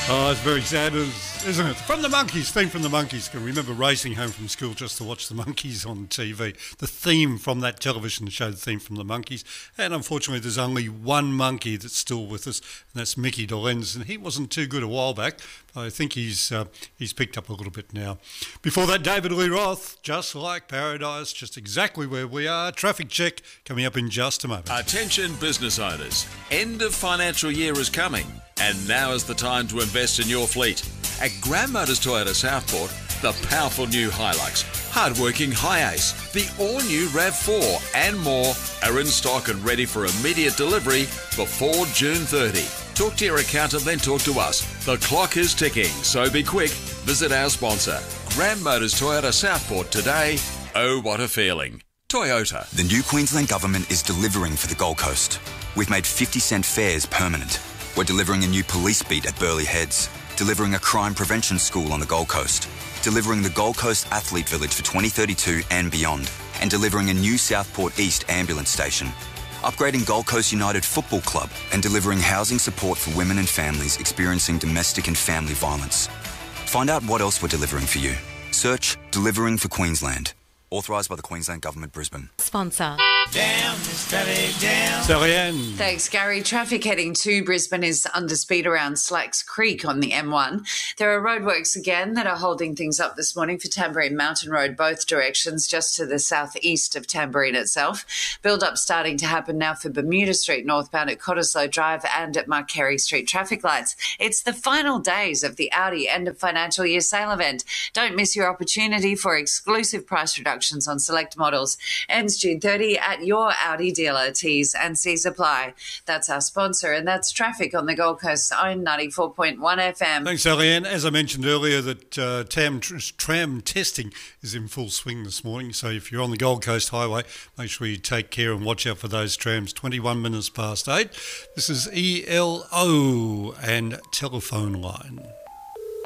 Oh, it's very sad, isn't it? From the Monkeys, theme from the Monkeys. Can remember racing home from school just to watch the Monkeys on TV. The theme from that television show, the theme from the Monkeys. And unfortunately, there's only one monkey that's still with us, and that's Mickey Dolenz. And he wasn't too good a while back, but I think he's picked up a little bit now. Before that, David Lee Roth, Just Like Paradise, just exactly where we are. Traffic check coming up in just a moment. Attention business owners, end of financial year is coming. And now is the time to invest in your fleet. At Grand Motors Toyota Southport, the powerful new Hilux, hard-working Hi-Ace, the all-new RAV4 and more are in stock and ready for immediate delivery before June 30. Talk to your accountant, then talk to us. The clock is ticking, so be quick. Visit our sponsor, Grand Motors Toyota Southport today. Oh, what a feeling. Toyota. The new Queensland Government is delivering for the Gold Coast. We've made 50-cent fares permanent. We're delivering a new police beat at Burleigh Heads, delivering a crime prevention school on the Gold Coast, delivering the Gold Coast Athlete Village for 2032 and beyond, and delivering a new Southport East ambulance station, upgrading Gold Coast United Football Club, and delivering housing support for women and families experiencing domestic and family violence. Find out what else we're delivering for you. Search Delivering for Queensland. Authorised by the Queensland Government, Brisbane. Sponsor. Down, this traffic down. Sally-Ann. Thanks, Gary. Traffic heading to Brisbane is under speed around Slacks Creek on the M1. There are roadworks again that are holding things up this morning for Tamborine Mountain Road, both directions, just to the southeast of Tamborine itself. Build-up starting to happen now for Bermuda Street northbound at Cottesloe Drive and at Marquerie Street traffic lights. It's the final days of the Audi end of financial year sale event. Don't miss your opportunity for exclusive price reductions on select models. Ends June 30 at your Audi dealer. T's and C's apply. That's our sponsor, and that's traffic on the Gold Coast's own 94.1 FM. Thanks, Sally-Ann. As I mentioned earlier, that tram testing is in full swing this morning. So if you're on the Gold Coast Highway, make sure you take care and watch out for those trams. 21 minutes past 8. This is ELO and Telephone Line.